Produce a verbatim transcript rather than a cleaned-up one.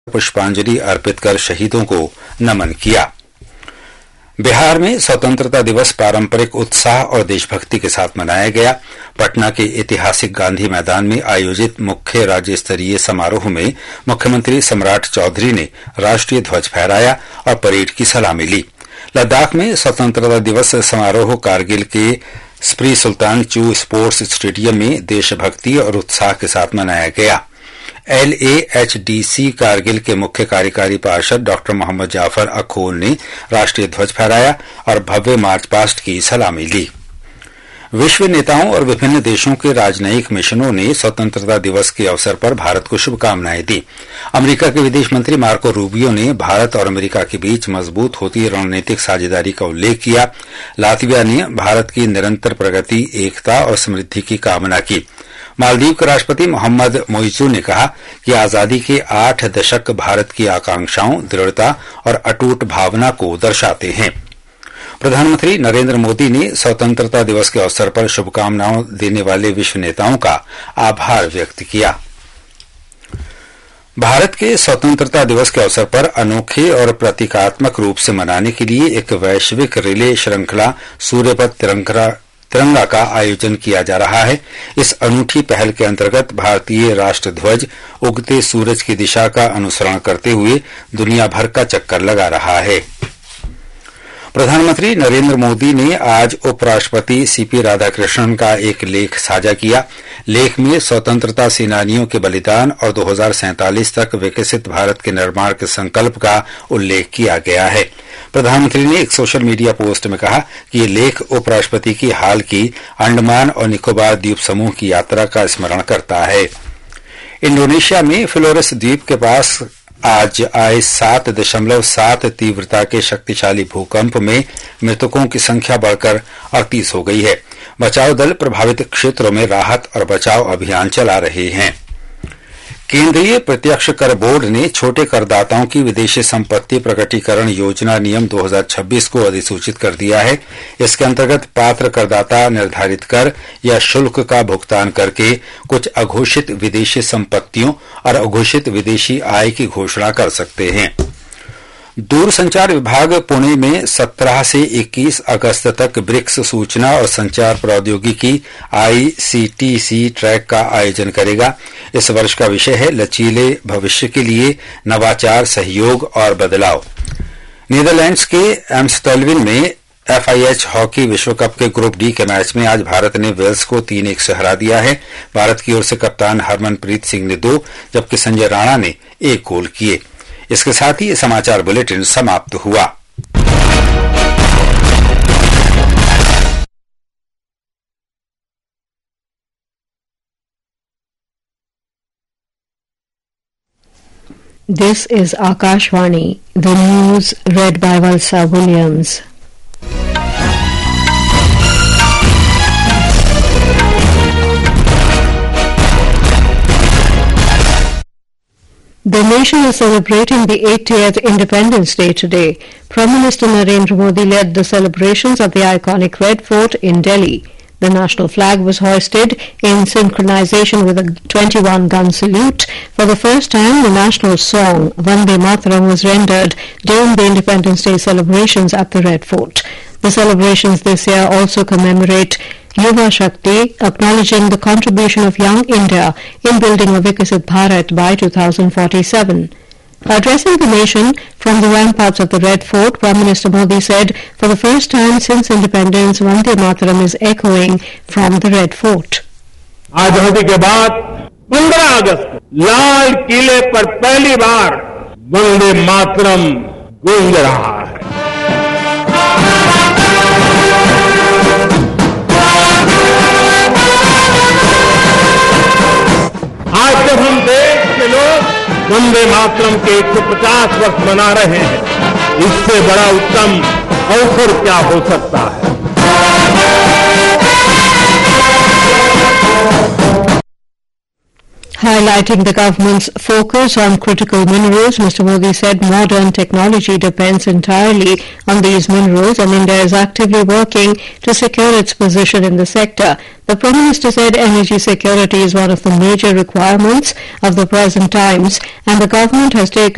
पुष्पांजलि अर्पित कर शहीदों को नमन किया। बिहार में स्वतंत्रता दिवस पारंपरिक उत्साह और देशभक्ति के साथ मनाया गया। पटना के ऐतिहासिक गांधी मैदान में आयोजित मुख्य राज्य स्तरीय समारोह में मुख्यमंत्री सम्राट चौधरी ने राष्ट्रीय ध्वज फहराया और परेड की सलामी ली। लद्दाख में स्वतंत्रता दिवस समारोह कारगिल के स्प्री सुल्तान चू स्पोर्ट्स स्टेडियम में देशभक्ति और उत्साह के साथ मनाया गया। L A H D C Kargil के मुख्य कार्यकारी पार्षद डॉक्टर मोहम्मद जाफर अखोल ने राष्ट्रीय ध्वज फहराया और भव्य मार्च पास्ट की सलामी ली। विश्व नेताओं और विभिन्न देशों के राजनयिक मिशनों ने स्वतंत्रता दिवस के अवसर पर भारत को शुभकामनाएं दी। अमेरिका के विदेश मंत्री मार्को रूबियो ने भारत और अमेरिका के बीच मजबूत होती रणनीतिक साझेदारी का उल्लेख किया। लातविया ने भारत की निरंतर प्रगति, एकता और समृद्धि की कामना की। मालदीव के राष्ट्रपति मोहम्मद मोइजू ने कहा कि आजादी के आठ दशक भारत की आकांक्षाओं, दृढ़ता और अटूट भावना को दर्शाते हैं। प्रधानमंत्री नरेंद्र मोदी ने स्वतंत्रता दिवस के अवसर पर शुभकामनाएं देने वाले विश्व नेताओं का आभार व्यक्त किया। भारत के स्वतंत्रता दिवस के अवसर पर अनोखे और प्रतीकात्मक रूप से मनाने के लिए एक वैश्विक रिले श्रृंखला सूर्यपथ तिरंगा तिरंगा का आयोजन किया जा रहा है। इस अनूठी पहल के अंतर्गत भारतीय राष्ट्र ध्वज उगते सूरज की दिशा का अनुसरण करते हुए दुनिया भर का चक्कर लगा रहा है। प्रधानमंत्री नरेंद्र मोदी ने आज उपराष्ट्रपति सी पी राधाकृष्णन का एक लेख साझा किया। लेख में स्वतंत्रता सेनानियों के बलिदान और दो हज़ार सैंतालीस तक विकसित भारत के निर्माण के संकल्प का उल्लेख किया गया है। प्रधानमंत्री ने एक सोशल मीडिया पोस्ट में कहा कि ये लेख उपराष्ट्रपति की हाल की अंडमान और निकोबार द्वीप समूह की यात्रा का स्मरण करता है। इंडोनेशिया में फ्लोरेस द्वीप के पास आज आए सात दशमलव सात तीव्रता के शक्तिशाली भूकंप में मृतकों की संख्या बढ़कर अड़तीस हो गई है। बचाव दल प्रभावित क्षेत्रों में राहत और बचाव अभियान चला रहे हैं। केंद्रीय प्रत्यक्ष कर बोर्ड ने छोटे करदाताओं की विदेशी संपत्ति प्रकटीकरण योजना नियम दो हज़ार छब्बीस को अधिसूचित कर दिया है। इसके अंतर्गत पात्र करदाता निर्धारित कर या शुल्क का भुगतान करके कुछ अघोषित विदेशी संपत्तियों और अघोषित विदेशी आय की घोषणा कर सकते हैं। दूरसंचार विभाग पुणे में सत्रह से इक्कीस अगस्त तक ब्रिक्स सूचना और संचार प्रौद्योगिकी आई सी टी सी ट्रैक का आयोजन करेगा। इस वर्ष का विषय है लचीले भविष्य के लिए नवाचार, सहयोग और बदलाव। नीदरलैंड्स के एम्स्टलविन में एफ आई एच हॉकी विश्व कप के ग्रुप डी के मैच में आज भारत ने वेल्स को तीन एक से हरा दिया है। भारत की ओर से कप्तान हरमनप्रीत सिंह ने दो जबकि संजय राणा ने एक गोल किए। इसके साथ ही ये समाचार बुलेटिन समाप्त हुआ। This is Akashvani, the news read by Valsa Williams. The nation is celebrating the eightieth Independence Day today. Prime Minister Narendra Modi led the celebrations at the iconic Red Fort in Delhi. The national flag was hoisted in synchronization with a twenty-one gun salute. For the first time, the national song Vande Mataram was rendered during the Independence Day celebrations at the Red Fort. The celebrations this year also commemorate Yuva Shakti, acknowledging the contribution of young India in building a Viksit Bharat by two thousand forty-seven. Addressing the nation from the ramparts of the Red Fort, Prime Minister Modi said, for the first time since independence, Vande Mataram is echoing from the Red Fort. आजादी के बाद पंद्रह अगस्त लाल किले पर पहली बार वंदे मातरम गूंज रहा है। आज जब हम देश के लोग वंदे मातरम के एक सौ पचास वर्ष मना रहे हैं, इससे बड़ा उत्तम अवसर क्या हो सकता है। Highlighting the government's focus on critical minerals, Mister Modi said modern technology depends entirely on these minerals and India is actively working to secure its position in the sector. The Prime Minister said energy security is one of the major requirements of the present times and the government has taken